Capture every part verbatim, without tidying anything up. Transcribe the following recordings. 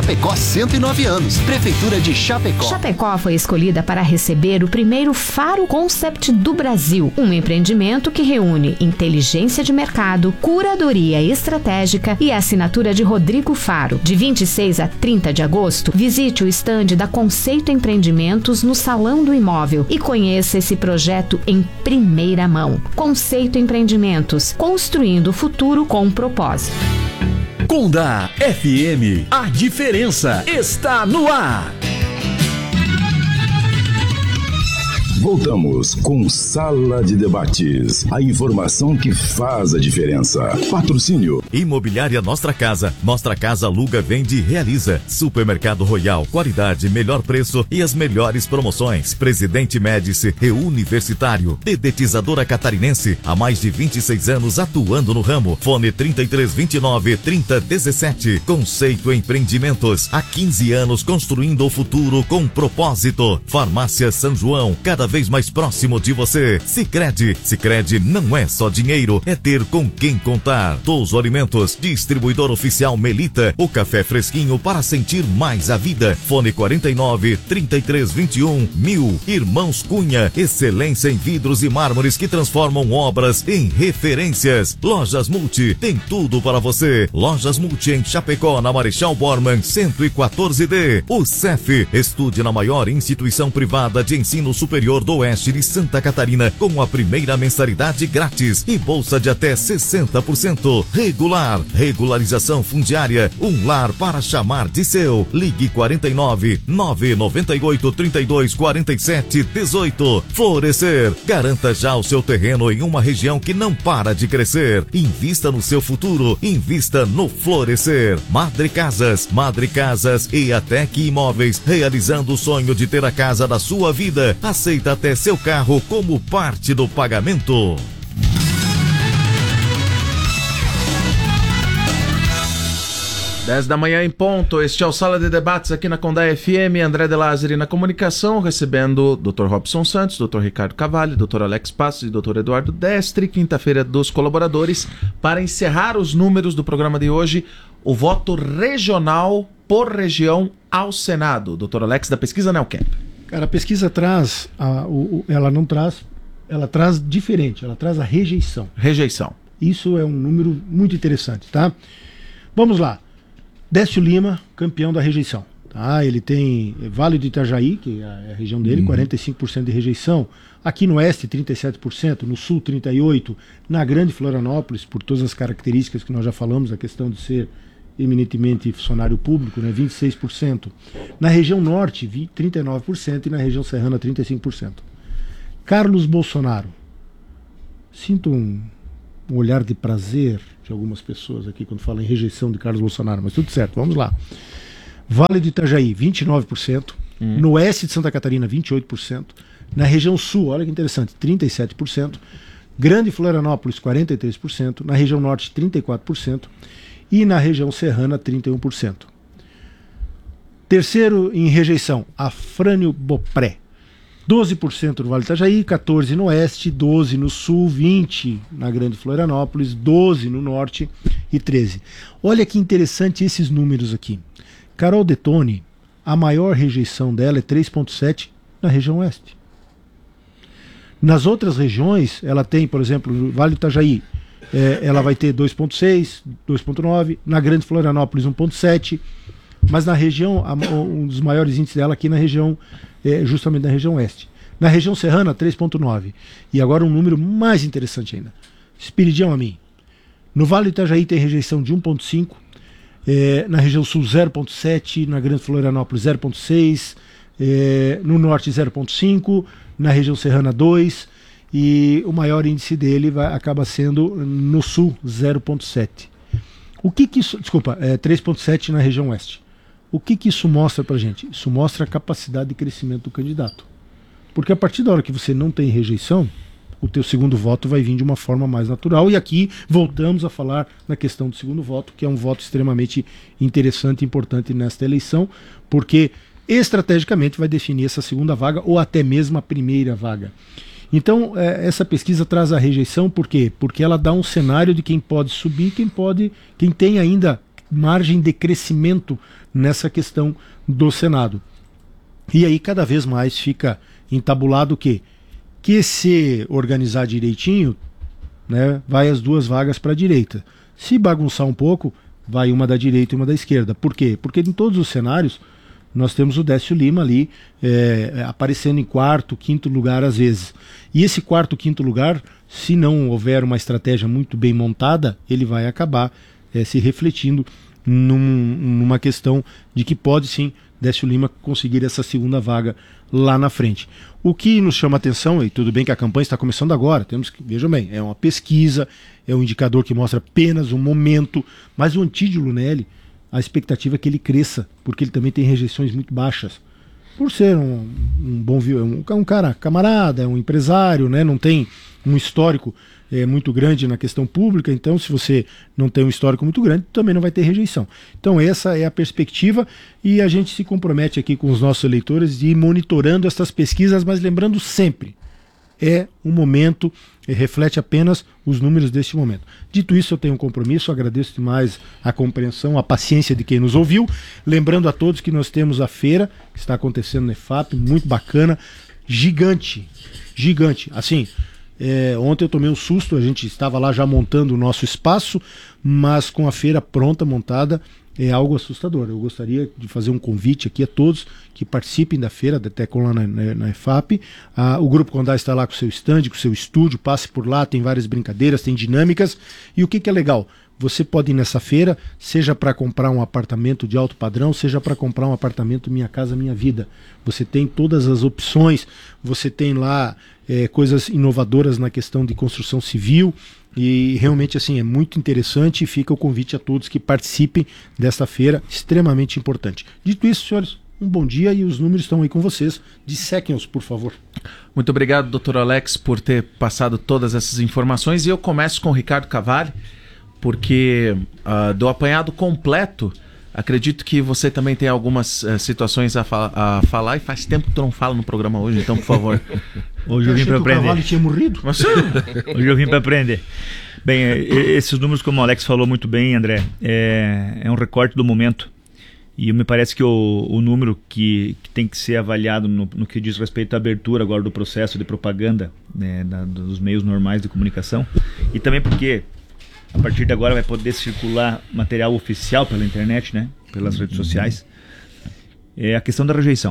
Chapecó cento e nove anos. Prefeitura de Chapecó. Chapecó foi escolhida para receber o primeiro Faro Concept do Brasil, um empreendimento que reúne inteligência de mercado, curadoria estratégica e a assinatura de Rodrigo Faro. De vinte e seis a trinta de agosto, visite o estande da Conceito Empreendimentos no Salão do Imóvel e conheça esse projeto em primeira mão. Conceito Empreendimentos, construindo o futuro com propósito. Conda F M, a diferença está no ar. Voltamos com Sala de Debates. A informação que faz a diferença. Patrocínio. Imobiliária Nostra Casa. Nostra Casa aluga, vende e realiza. Supermercado Royal. Qualidade, melhor preço e as melhores promoções. Presidente Médici. Reuniversitário. Dedetizadora Catarinense. Há mais de vinte e seis anos atuando no ramo. Fone trinta e três, vinte e nove, trinta, dezessete. Conceito Empreendimentos. Há quinze anos construindo o futuro com propósito. Farmácia São João. Cada vez mais próximo de você. Sicredi. Sicredi não é só dinheiro, é ter com quem contar. Touso Alimentos, distribuidor oficial Melita, o café fresquinho para sentir mais a vida. Fone quarenta e nove, trinta e três, vinte e um, mil. Irmãos Cunha, excelência em vidros e mármores que transformam obras em referências. Lojas Multi, tem tudo para você. Lojas Multi em Chapecó, na Marechal Bormann, cento e quatorze D. O C E F, estude na maior instituição privada de ensino superior do Oeste de Santa Catarina, com a primeira mensalidade grátis e bolsa de até sessenta por cento. Regular, regularização fundiária, um lar para chamar de seu. Ligue quarenta e nove, nove nove oito, trinta e dois, quarenta e sete, dezoito. Florescer, garanta já o seu terreno em uma região que não para de crescer. Invista no seu futuro, invista no Florescer. Madre Casas, Madre Casas e Atec Imóveis, realizando o sonho de ter a casa da sua vida. Aceita até seu carro como parte do pagamento. dez da manhã em ponto, este é o Sala de Debates aqui na Conda F M, André de Lázari na comunicação, recebendo doutor Robson Santos, doutor Ricardo Cavalli, doutor Alex Passos e doutor Eduardo Destre, quinta-feira dos colaboradores, para encerrar os números do programa de hoje, o voto regional por região ao Senado. doutor Alex, da pesquisa Neocamp. Cara, a pesquisa traz, a, o, ela não traz, ela traz diferente, ela traz a rejeição. Rejeição. Isso é um número muito interessante, tá? Vamos lá. Décio Lima, campeão da rejeição. Tá? Ele tem Vale do Itajaí, que é a região dele, uhum. quarenta e cinco por cento de rejeição. Aqui no Oeste, trinta e sete por cento. No Sul, trinta e oito por cento. Na Grande Florianópolis, por todas as características que nós já falamos, a questão de ser eminentemente funcionário público, né, vinte e seis por cento. Na região norte, trinta e nove por cento e na região serrana, trinta e cinco por cento. Carlos Bolsonaro. Sinto um, um olhar de prazer de algumas pessoas aqui quando falam em rejeição de Carlos Bolsonaro, mas tudo certo, vamos lá. Vale do Itajaí, vinte e nove por cento. Hum. No oeste de Santa Catarina, vinte e oito por cento. Na região sul, olha que interessante, trinta e sete por cento. Grande Florianópolis, quarenta e três por cento. Na região norte, trinta e quatro por cento. E na região serrana, trinta e um por cento. Terceiro em rejeição, Afrânio Bopré. doze por cento no Vale do Itajaí, quatorze por cento no oeste, doze por cento no sul, vinte por cento na Grande Florianópolis, doze por cento no norte e treze por cento. Olha que interessante esses números aqui. Carol Detone, a maior rejeição dela é três vírgula sete por cento na região oeste. Nas outras regiões, ela tem, por exemplo, no Vale do Itajaí, É, ela vai ter dois vírgula seis, dois vírgula nove, na Grande Florianópolis um vírgula sete, mas na região, a, um dos maiores índices dela aqui na região, é, justamente na região oeste. Na região serrana, três vírgula nove. E agora um número mais interessante ainda. Espiridião a mim. No Vale do Itajaí tem rejeição de um vírgula cinco, é, na região sul zero vírgula sete, na Grande Florianópolis zero vírgula seis, é, no norte zero vírgula cinco, na região serrana dois, e o maior índice dele vai, acaba sendo no sul, zero vírgula sete. O que que isso... Desculpa, é três vírgula sete na região oeste. O que que isso mostra pra gente? Isso mostra a capacidade de crescimento do candidato. Porque a partir da hora que você não tem rejeição, o teu segundo voto vai vir de uma forma mais natural. E aqui voltamos a falar na questão do segundo voto, que é um voto extremamente interessante e importante nesta eleição, porque estrategicamente vai definir essa segunda vaga ou até mesmo a primeira vaga. Então, é, essa pesquisa traz a rejeição, por quê? Porque ela dá um cenário de quem pode subir, quem pode, quem tem ainda, margem de crescimento nessa questão do Senado. E aí cada vez mais fica entabulado o quê? Que se organizar direitinho, né, vai as duas vagas para a direita. Se bagunçar um pouco, vai uma da direita e uma da esquerda. Por quê? Porque em todos os cenários nós temos o Décio Lima ali é, aparecendo em quarto, quinto lugar às vezes. E esse quarto, quinto lugar, se não houver uma estratégia muito bem montada, ele vai acabar é, se refletindo num, numa questão de que pode sim Décio Lima conseguir essa segunda vaga lá na frente. O que nos chama atenção, e tudo bem que a campanha está começando agora, temos que, vejam bem, é uma pesquisa, é um indicador que mostra apenas um momento, mas o Antídio Lunelli, a expectativa é que ele cresça, porque ele também tem rejeições muito baixas. Por ser um, um bom um, um cara camarada, é um empresário, né, não tem um histórico é, muito grande na questão pública, então se você não tem um histórico muito grande, também não vai ter rejeição. Então essa é a perspectiva e a gente se compromete aqui com os nossos eleitores de ir monitorando essas pesquisas, mas lembrando sempre, é um momento, reflete apenas os números deste momento. Dito isso, eu tenho um compromisso, agradeço demais a compreensão, a paciência de quem nos ouviu. Lembrando a todos que nós temos a feira, que está acontecendo no E F A P, muito bacana, gigante, gigante. Assim, é, ontem eu tomei um susto, a gente estava lá já montando o nosso espaço, mas com a feira pronta, montada, é algo assustador. Eu gostaria de fazer um convite aqui a todos que participem da feira da Tecon lá na, na, na E F A P. Ah, o Grupo Condá está lá com o seu stand, com o seu estúdio, passe por lá, tem várias brincadeiras, tem dinâmicas. E o que, que é legal? Você pode ir nessa feira, seja para comprar um apartamento de alto padrão, seja para comprar um apartamento Minha Casa Minha Vida. Você tem todas as opções, você tem lá é, coisas inovadoras na questão de construção civil. E realmente assim é muito interessante e fica o convite a todos que participem desta feira extremamente importante. Dito isso, senhores, um bom dia e os números estão aí com vocês. Dissequem-os, por favor. Muito obrigado, doutor Alex, por ter passado todas essas informações. E eu começo com o Ricardo Cavalli, porque uh, do apanhado completo, acredito que você também tem algumas uh, situações a, fa a falar e faz tempo que tu não fala no programa hoje, então por favor. Hoje eu, eu vim para aprender. O Cavalli tinha morrido? Hoje eu vim para aprender. Bem, esses números, como o Alex falou muito bem, André, é, é um recorte do momento. E me parece que o, o número que, que tem que ser avaliado no, no que diz respeito à abertura agora do processo de propaganda, né, da, dos meios normais de comunicação, e também porque a partir de agora vai poder circular material oficial pela internet, né, pelas redes sociais, é a questão da rejeição.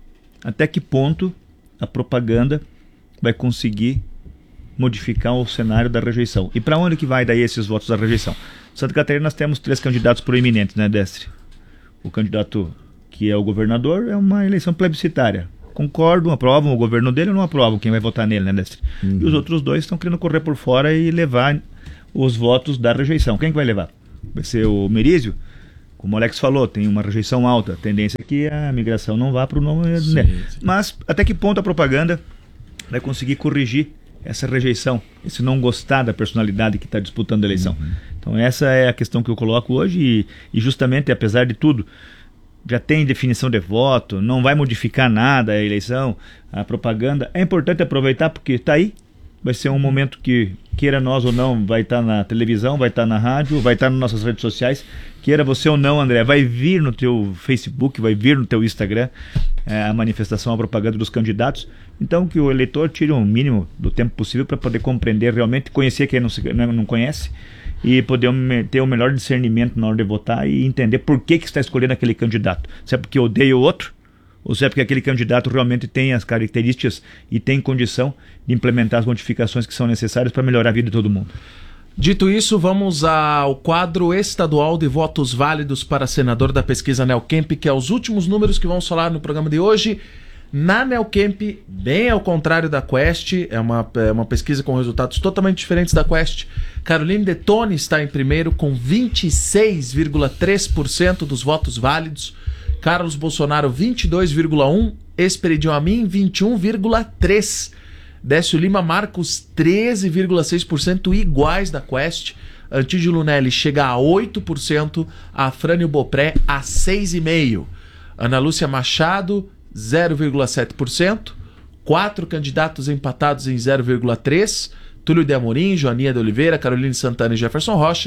Até que ponto a propaganda vai conseguir modificar o cenário da rejeição. E para onde que vai daí esses votos da rejeição? Em Santa Catarina nós temos três candidatos proeminentes, né, Destre? O candidato que é o governador é uma eleição plebiscitária. Concordam, aprovam o governo dele ou não aprovam quem vai votar nele, né, Destre? Uhum. E os outros dois estão querendo correr por fora e levar os votos da rejeição. Quem que vai levar? Vai ser o Merizio? Como o Alex falou, tem uma rejeição alta. A tendência é que a migração não vá para o nome, né? Sim. Mas até que ponto a propaganda vai conseguir corrigir essa rejeição, esse não gostar da personalidade que está disputando a eleição. Uhum. Então essa é a questão que eu coloco hoje e, e justamente, apesar de tudo, já tem definição de voto, não vai modificar nada a eleição, a propaganda. É importante aproveitar porque está aí, vai ser um momento que, queira nós ou não, vai estar tá na televisão, vai estar tá na rádio, vai estar tá nas nossas redes sociais, queira você ou não, André, vai vir no teu Facebook, vai vir no teu Instagram é, a manifestação, a propaganda dos candidatos. Então que o eleitor tire o mínimo do tempo possível para poder compreender realmente, conhecer quem não, se, não, não conhece e poder ter o melhor discernimento na hora de votar e entender por que, que está escolhendo aquele candidato. Se é porque odeia o outro ou se é porque aquele candidato realmente tem as características e tem condição de implementar as modificações que são necessárias para melhorar a vida de todo mundo. Dito isso, vamos ao quadro estadual de votos válidos para senador da pesquisa Neocamp, que é os últimos números que vamos falar no programa de hoje. Na Neocamp, bem ao contrário da Quest, é uma, é uma pesquisa com resultados totalmente diferentes da Quest. Caroline Detone está em primeiro com vinte e seis vírgula três por cento dos votos válidos. Carlos Bolsonaro, vinte e dois vírgula um por cento. Expediu Amin, vinte e um vírgula três por cento. Décio Lima Marcos, treze vírgula seis por cento, iguais da Quest. Antídio Lunelli chega a oito por cento. Afrânio Bopré a seis vírgula cinco por cento. Ana Lúcia Machado, zero vírgula sete por cento. Quatro candidatos empatados em zero vírgula três por cento. Túlio de Amorim, Joaninha de Oliveira, Caroline Santana e Jefferson Rocha.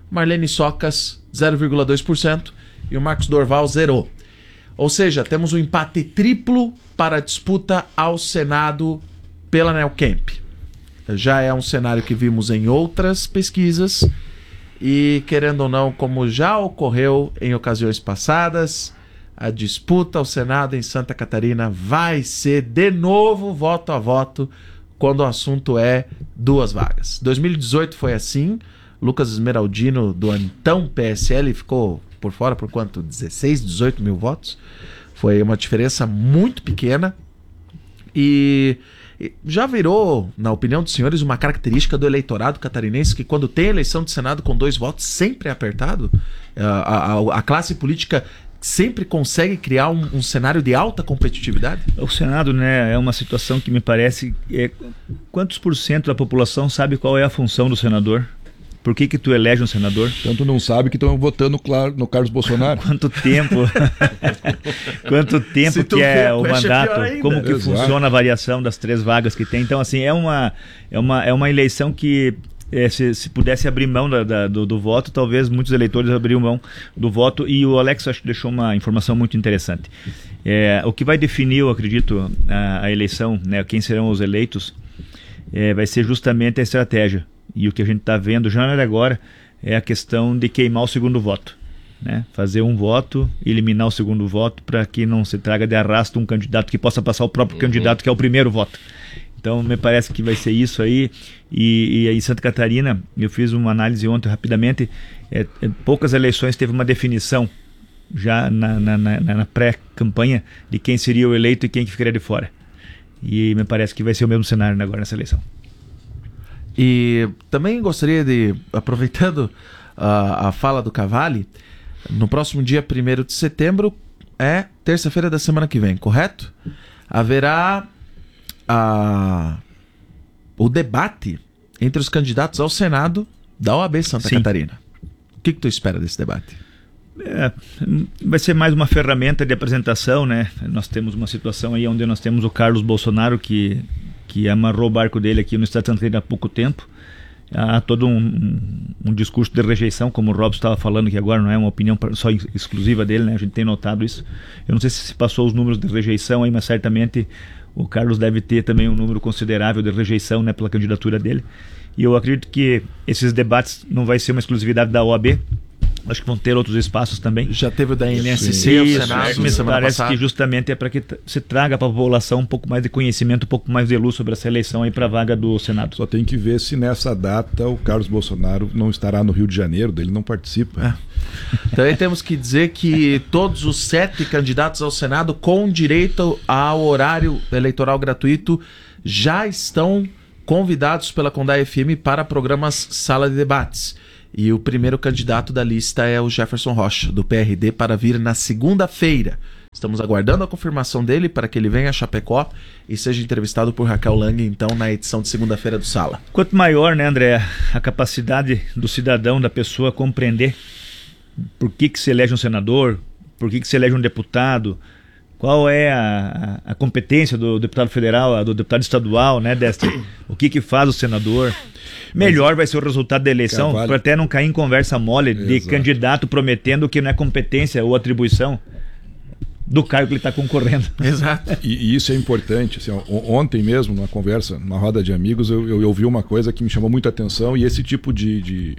Marlene Socas, zero vírgula dois por cento, e o Marcos Dorval zerou. Ou seja, temos um empate triplo para a disputa ao Senado pela Neocamp. Já é um cenário que vimos em outras pesquisas e, querendo ou não, como já ocorreu em ocasiões passadas, a disputa ao Senado em Santa Catarina vai ser de novo voto a voto quando o assunto é duas vagas. dois mil e dezoito foi assim, Lucas Esmeraldino do então P S L ficou por fora por quanto? dezesseis, dezoito mil votos. Foi uma diferença muito pequena e já virou, na opinião dos senhores, uma característica do eleitorado catarinense que quando tem eleição de Senado com dois votos sempre é apertado. A, a, a classe política sempre consegue criar um, um cenário de alta competitividade? O Senado, né, é uma situação que me parece... É, quantos por cento da população sabe qual é a função do senador? Por que que tu elege um senador? Tanto não sabe que estão votando claro, no Carlos Bolsonaro. Quanto tempo? Quanto tempo que é o mandato? Como que Exato. funciona a variação das três vagas que tem? Então, assim, é uma, é uma, é uma eleição que... É, se, se pudesse abrir mão da, da, do, do voto, talvez muitos eleitores abriam mão do voto. E o Alex, acho que deixou uma informação muito interessante. É, o que vai definir, eu acredito, a, a eleição, né, quem serão os eleitos, é, vai ser justamente a estratégia. E o que a gente está vendo já agora é a questão de queimar o segundo voto, né? Fazer um voto, eliminar o segundo voto, para que não se traga de arrasto um candidato que possa passar o próprio uhum. candidato, que é o primeiro voto. Então, me parece que vai ser isso aí. E, e aí, Santa Catarina, eu fiz uma análise ontem rapidamente. É, é, poucas eleições teve uma definição já na, na, na, na pré-campanha de quem seria o eleito e quem que ficaria de fora. E me parece que vai ser o mesmo cenário agora nessa eleição. E também gostaria de, aproveitando a, a fala do Cavalli, no próximo dia primeiro de setembro, é terça-feira da semana que vem, correto? Haverá a, o debate entre os candidatos ao Senado da O A B Santa Sim. Catarina. O que, que tu espera desse debate? É, vai ser mais uma ferramenta de apresentação, né? Nós temos uma situação aí onde nós temos o Carlos Bolsonaro que... que amarrou o barco dele aqui no estado de Santa Catarina há pouco tempo. Há todo um, um, um discurso de rejeição, como o Robson estava falando, que agora não é uma opinião só exclusiva dele, né? A gente tem notado isso. Eu não sei se se passou os números de rejeição aí, mas certamente o Carlos deve ter também um número considerável de rejeição, né, pela candidatura dele. E eu acredito que esses debates não vai ser uma exclusividade da O A B. Acho que vão ter outros espaços também. Já teve o da N S C, o Senado, me parece passada. Que justamente é para que se traga para a população um pouco mais de conhecimento, um pouco mais de luz sobre essa eleição aí para a vaga do Senado. Só tem que ver se nessa data o Carlos Bolsonaro não estará no Rio de Janeiro, dele não participa. É. Também temos que dizer que todos os sete candidatos ao Senado com direito ao horário eleitoral gratuito já estão convidados pela Condá F M para programas Sala de Debates. E o primeiro candidato da lista é o Jefferson Rocha, do P R D, para vir na segunda-feira. Estamos aguardando a confirmação dele para que ele venha a Chapecó e seja entrevistado por Raquel Lang, então, na edição de segunda-feira do Sala. Quanto maior, né, André, a capacidade do cidadão, da pessoa compreender por que que se elege um senador, por que que se elege um deputado, qual é a, a competência do deputado federal, do deputado estadual, né, deste, o que que faz o senador... Melhor vai ser o resultado da eleição, para até não cair em conversa mole de Exato. Candidato prometendo que não é competência ou atribuição do cargo que ele está concorrendo. Exato. E, e isso é importante. Assim, ontem mesmo, numa conversa, numa roda de amigos, eu, eu, eu ouvi uma coisa que me chamou muita atenção, e esse tipo de, de,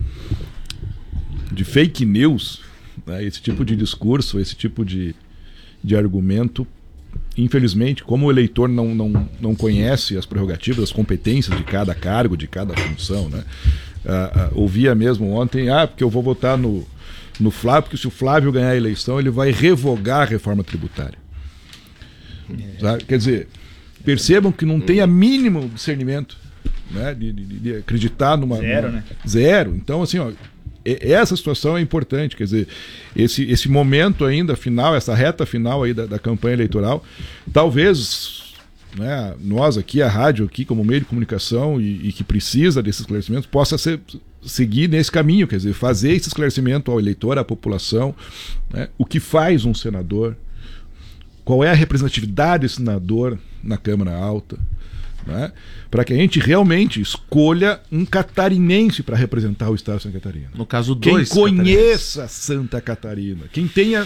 de fake news, né, esse tipo de discurso, esse tipo de, de argumento, infelizmente, como o eleitor não, não, não conhece as prerrogativas, as competências de cada cargo, de cada função, né? Ah, ah, ouvia mesmo ontem, ah, porque eu vou votar no, no Flávio, porque se o Flávio ganhar a eleição, ele vai revogar a reforma tributária. É. Quer dizer, percebam que não tem a mínimo discernimento, né, de, de, de acreditar numa... Zero, numa, né? Zero. Então, assim, ó, essa situação é importante, quer dizer, esse, esse momento ainda final, essa reta final aí da, da campanha eleitoral, talvez, né, nós aqui, a rádio aqui como meio de comunicação e, e que precisa desses esclarecimentos, possa ser, seguir nesse caminho, quer dizer, fazer esse esclarecimento ao eleitor, à população, né, o que faz um senador, qual é a representatividade desse senador na Câmara Alta, né, para que a gente realmente escolha um catarinense para representar o estado de Santa Catarina. No caso, quem dois conheça Santa Catarina, quem tenha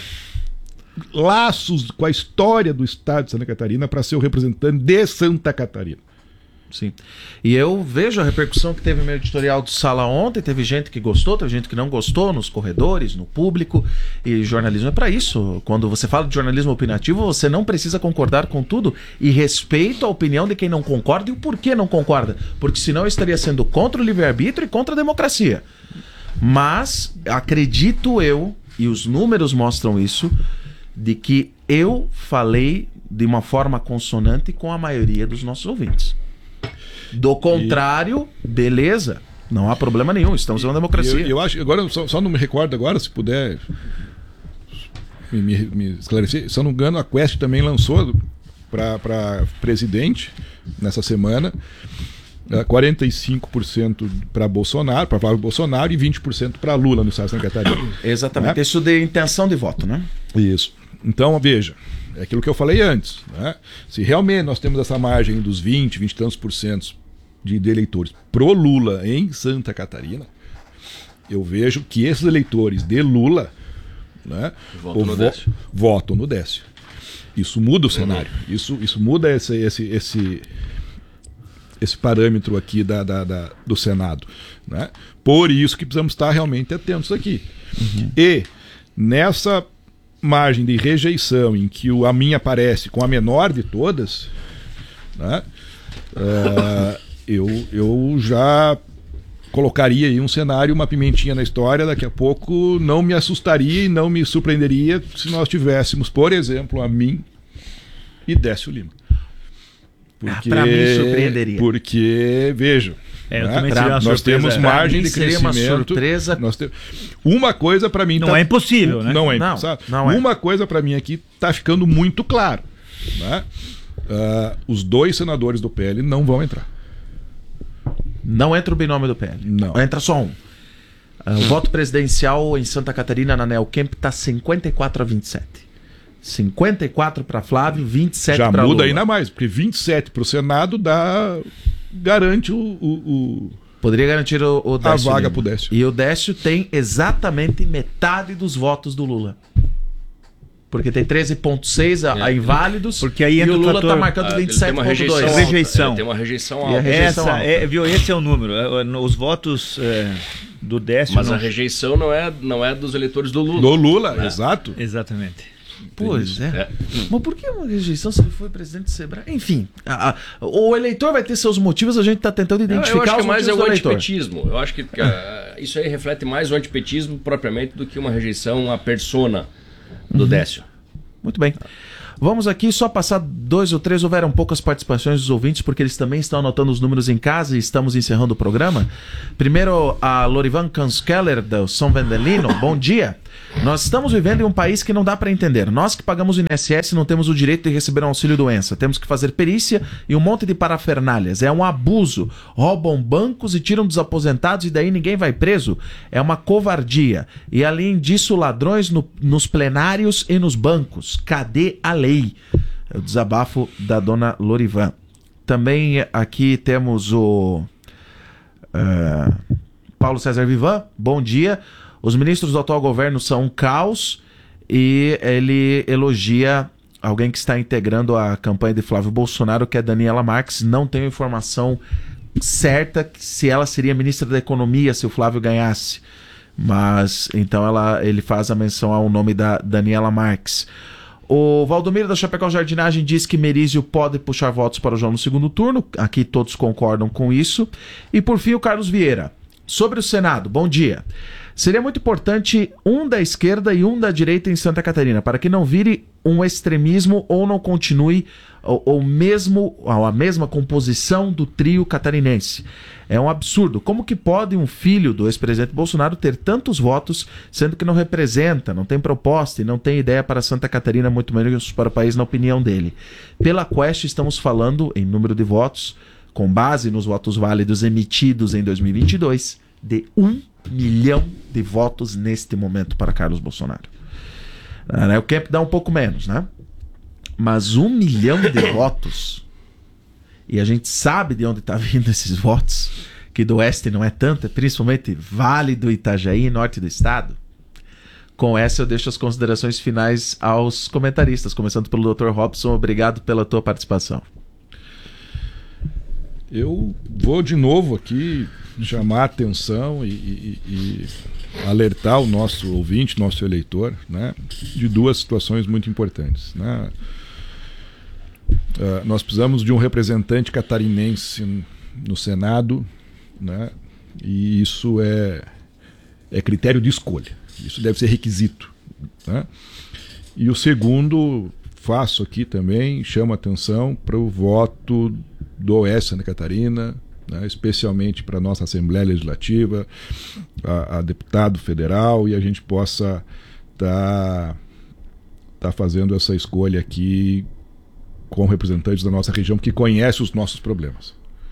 laços com a história do estado de Santa Catarina para ser o representante de Santa Catarina. Sim. E eu vejo a repercussão que teve no meu editorial do Sala ontem. Teve gente que gostou, teve gente que não gostou, nos corredores, no público. E jornalismo é para isso. Quando você fala de jornalismo opinativo, você não precisa concordar com tudo. E respeito a opinião de quem não concorda e o porquê não concorda. Porque senão eu estaria sendo contra o livre-arbítrio e contra a democracia. Mas acredito eu, e os números mostram isso, de que eu falei de uma forma consonante com a maioria dos nossos ouvintes. Do contrário, e... beleza, não há problema nenhum, estamos em uma democracia. Eu, eu acho, agora só, só não me recordo agora, se puder me, me, me esclarecer, se eu não me engano, a Quest também lançou para presidente nessa semana quarenta e cinco por cento para Bolsonaro, para Flávio Bolsonaro, e vinte por cento para Lula no estado de Santa Catarina. Exatamente, né? Isso de intenção de voto, né? Isso. Então, veja, é aquilo que eu falei antes, né? Se realmente nós temos essa margem dos vinte, vinte e tantos por cento de, de eleitores pro Lula em Santa Catarina, eu vejo que esses eleitores de Lula, né, votam no Décio. Votam no Décio. Isso muda o cenário. Uhum. Isso, isso muda esse, esse, esse, esse parâmetro aqui da, da, da, do Senado, né? Por isso que precisamos estar realmente atentos aqui. Uhum. E nessa margem de rejeição em que o, a minha aparece com a menor de todas, né, uh, eu, eu já colocaria aí um cenário, uma pimentinha na história. Daqui a pouco não me assustaria e não me surpreenderia se nós tivéssemos, por exemplo, a mim e Décio Lima. Porque, para mim surpreenderia. Porque, veja, É, eu né? também Pra, seria uma nós surpresa. temos margem de seria crescimento. Uma surpresa. Nós te... Uma coisa para mim não tá... é impossível, né? Não é não, impossível. não é. Uma coisa para mim aqui tá ficando muito claro, né? Uh, os dois senadores do P L não vão entrar. Não entra o binômio do P L. Não. Entra só um. Uh, o voto presidencial em Santa Catarina na Neocamp tá cinquenta e quatro a vinte e sete. cinquenta e quatro para Flávio, vinte e sete para Lula. Já muda ainda mais, porque vinte e sete para o Senado dá garante o, o, o... Poderia garantir o, o Décio a vaga Lima. pro Décio. E o Décio tem exatamente metade dos votos do Lula. Porque tem treze vírgula seis a, É. a inválidos. Porque aí e entra o o Lula fator- tá marcando Ah, vinte e ele tem sete uma vírgula rejeição dois. alta. Rejeição. Ele tem uma rejeição E a alta. rejeição Essa alta. é, viu, esse é o número. É, é, Os votos é, do Décio. Mas não... a rejeição não é, não é dos eleitores do Lula. Do Lula, É. exato. Exatamente. Pois é. É. Mas por que uma rejeição se ele foi presidente do Sebrae? Enfim, a- a- o eleitor vai ter seus motivos, a gente está tentando Eu, identificar eu acho que os mais é motivos o do eleitor. antipetismo. Eu acho que ah, isso aí reflete mais o antipetismo propriamente do que uma rejeição à persona do Uhum. Décio. Muito bem. Vamos aqui só passar dois ou três. Houveram poucas participações dos ouvintes, porque eles também estão anotando os números em casa e estamos encerrando o programa. Primeiro, a Lorivan Kanskeller, do São Vendelino. Bom dia. Nós estamos vivendo em um país que não dá para entender. Nós que pagamos o I N S S não temos o direito de receber um auxílio-doença. Temos que fazer perícia e um monte de parafernálias. É um abuso. Roubam bancos e tiram dos aposentados e daí ninguém vai preso. É uma covardia. E além disso, ladrões no- nos plenários e nos bancos. Cadê a lei? É o desabafo da dona Lorivan. Também aqui temos o eh, Paulo César Vivan. Bom dia. Os ministros do atual governo são um caos e ele elogia alguém que está integrando a campanha de Flávio Bolsonaro, que é Daniela Marques. Não tenho informação certa se ela seria ministra da Economia se o Flávio ganhasse. Mas então ela, ele faz a menção ao nome da Daniela Marques. O Valdomiro da Chapecó Jardinagem diz que Merizio pode puxar votos para o João no segundo turno. Aqui todos concordam com isso. E por fim o Carlos Vieira. Sobre o Senado, bom dia. Seria muito importante um da esquerda e um da direita em Santa Catarina, para que não vire um extremismo ou não continue ou, ou mesmo, ou a mesma composição do trio catarinense. É um absurdo. Como que pode um filho do ex-presidente Bolsonaro ter tantos votos, sendo que não representa, não tem proposta e não tem ideia para Santa Catarina, muito menos para o país, na opinião dele? Pela Quest estamos falando em número de votos, com base nos votos válidos emitidos em dois mil e vinte e dois, de um milhão de votos neste momento para Carlos Bolsonaro. O Camp dá um pouco menos, né? Mas um milhão de votos. e a gente sabe de onde está vindo esses votos, que do oeste não é tanto, é principalmente Vale do Itajaí, norte do estado. Com essa eu deixo as considerações finais aos comentaristas, começando pelo doutor Robson. Obrigado pela tua participação. Eu vou de novo aqui chamar a atenção e, e, e alertar o nosso ouvinte, nosso eleitor, né, de duas situações muito importantes, né? Uh, nós precisamos de um representante catarinense no Senado, né, e isso é, é critério de escolha, isso deve ser requisito, né? E o segundo, faço aqui também, chamo a atenção para o voto do Oeste Santa Catarina, né, especialmente para a nossa Assembleia Legislativa, a, a deputado federal, e a gente possa estar tá, tá fazendo essa escolha aqui com representantes da nossa região que conhecem os nossos problemas.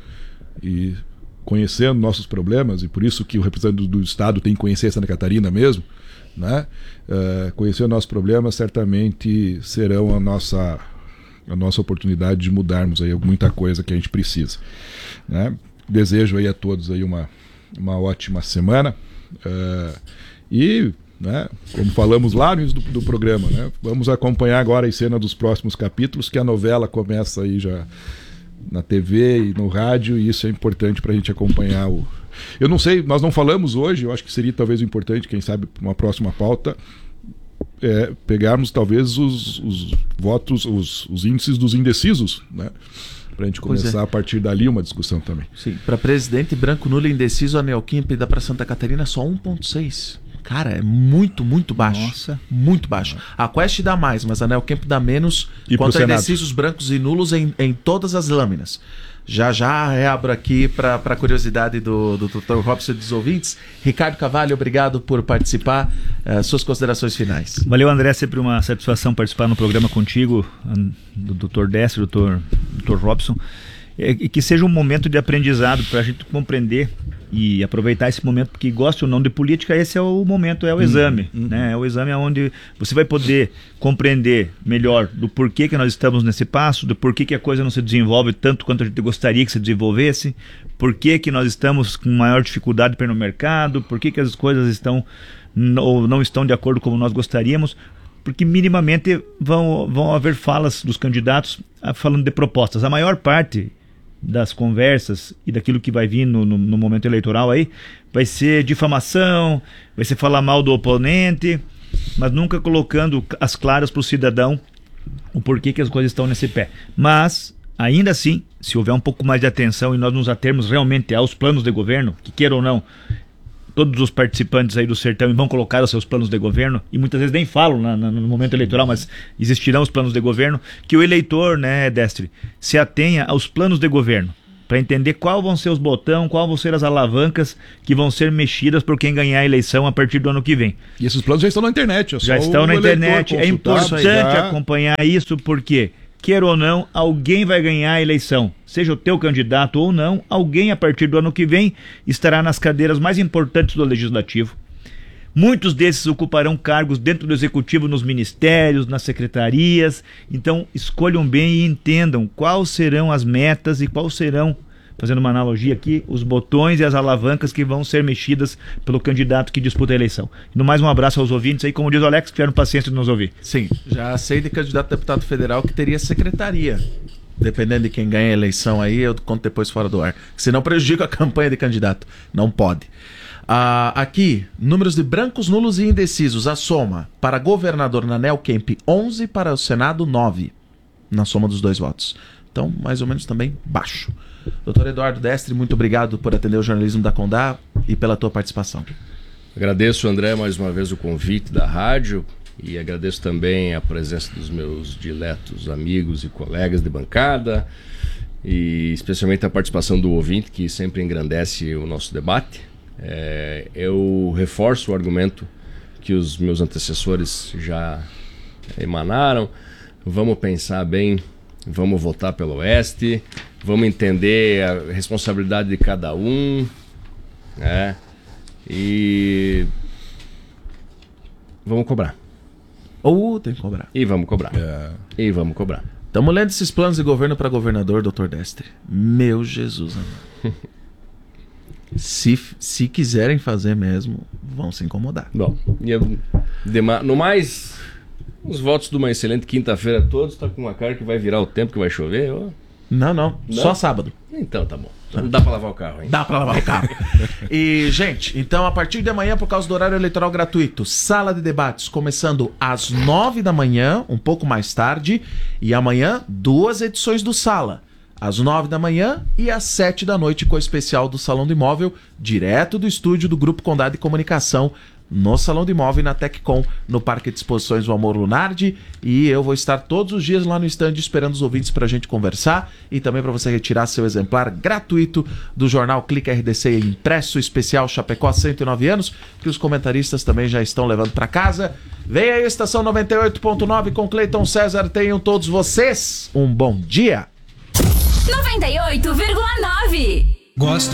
E conhecendo nossos problemas, e por isso que o representante do Estado tem que conhecer Santa Catarina mesmo, né? Uh, conhecendo nossos problemas, certamente serão a nossa, a nossa oportunidade de mudarmos aí muita coisa que a gente precisa, né? Desejo aí a todos aí uma, uma ótima semana, uh, e, né, como falamos lá no início do, do programa, né, vamos acompanhar agora a cena dos próximos capítulos, que a novela começa aí já na T V e no rádio, e isso é importante para a gente acompanhar o... Eu não sei, nós não falamos hoje, eu acho que seria talvez importante, quem sabe, uma próxima pauta, é, pegarmos talvez os, os votos, os, os índices dos indecisos, né? Para a gente começar é. a partir dali uma discussão também. Sim, para presidente, branco, nulo e indeciso, a Neoquimp dá para Santa Catarina só um vírgula seis. Cara, é muito, muito baixo. Nossa. Muito baixo. A Quest dá mais, mas a Neoquimp dá menos e quanto a indecisos, brancos e nulos em, em todas as lâminas. Já já reabro aqui para a curiosidade do, do doutor Robson e dos ouvintes. Ricardo Cavalli, obrigado por participar. Uh, suas considerações finais. Valeu, André. Sempre uma satisfação participar no programa contigo, do doutor Décio, doutor doutor Robson. E que seja um momento de aprendizado para a gente compreender e aproveitar esse momento, porque goste ou não de política, esse é o momento, é o exame, uhum. né? É o exame onde você vai poder compreender melhor do porquê que nós estamos nesse passo, do porquê que a coisa não se desenvolve tanto quanto a gente gostaria que se desenvolvesse, porquê que nós estamos com maior dificuldade para ir no mercado, porquê que as coisas estão ou não estão de acordo como nós gostaríamos, porque minimamente vão, vão haver falas dos candidatos falando de propostas. A maior parte das conversas e daquilo que vai vir no, no, no momento eleitoral aí, vai ser difamação, vai ser falar mal do oponente, mas nunca colocando as claras para o cidadão o porquê que as coisas estão nesse pé. Mas, ainda assim, se houver um pouco mais de atenção e nós nos atermos realmente aos planos de governo, que queira ou não, todos os participantes aí do Sertão vão colocar os seus planos de governo, e muitas vezes nem falam na, na, no momento eleitoral, mas existirão os planos de governo, que o eleitor, né, Destre, se atenha aos planos de governo, para entender qual vão ser os botões, qual vão ser as alavancas que vão ser mexidas por quem ganhar a eleição a partir do ano que vem. E esses planos já estão na internet. É só já estão na internet, é importante já... acompanhar isso, porque... queira ou não, alguém vai ganhar a eleição. Seja o teu candidato ou não, alguém a partir do ano que vem estará nas cadeiras mais importantes do Legislativo. Muitos desses ocuparão cargos dentro do Executivo, nos ministérios, nas secretarias. Então, escolham bem e entendam quais serão as metas e quais serão, fazendo uma analogia aqui, os botões e as alavancas que vão ser mexidas pelo candidato que disputa a eleição. No mais, um abraço aos ouvintes aí, como diz o Alex, que tiveram paciência de nos ouvir. Sim, já sei de candidato a deputado federal que teria secretaria. Dependendo de quem ganha a eleição aí, eu conto depois fora do ar. Senão prejudica a campanha de candidato. Não pode. Ah, aqui, números de brancos, nulos e indecisos. A soma para governador na Neoquimp, onze, para o Senado, nove. Na soma dos dois votos. Então, mais ou menos também baixo. doutor Eduardo Destre, muito obrigado por atender o jornalismo da Condá e pela tua participação. Agradeço, André, mais uma vez o convite da rádio e agradeço também a presença dos meus diletos amigos e colegas de bancada e especialmente a participação do ouvinte, que sempre engrandece o nosso debate. É, eu reforço o argumento que os meus antecessores já emanaram. Vamos pensar bem, vamos votar pelo Oeste, vamos entender a responsabilidade de cada um, né? E vamos cobrar. Ou tem que cobrar. E vamos cobrar. É. E vamos cobrar. Estamos lendo esses planos de governo para governador, doutor Destre. Meu Jesus, amado. se, se quiserem fazer mesmo, vão se incomodar. Bom, e eu, dema- no mais, os votos de uma excelente quinta-feira a todos. Tá com uma cara que vai virar o tempo que vai chover? Ó. Não, não, não, só sábado. Então tá bom. Não dá pra lavar o carro, hein? Dá pra lavar o carro. E, gente, então a partir de amanhã, por causa do horário eleitoral gratuito, sala de debates começando às nove da manhã, um pouco mais tarde, e amanhã duas edições do Sala, às nove da manhã e às sete da noite, com o especial do Salão do Imóvel, direto do estúdio do Grupo Condado de Comunicação, no Salão do Imóvel e na Teccom, no Parque de Exposições do Amor Lunardi. E eu vou estar todos os dias lá no stand esperando os ouvintes para a gente conversar e também para você retirar seu exemplar gratuito do jornal Clique R D C impresso especial Chapecó cento e nove anos, que os comentaristas também já estão levando para casa. Vem aí, Estação noventa e oito ponto nove com Cleiton César. Tenham todos vocês um bom dia. noventa e oito vírgula nove. Gosto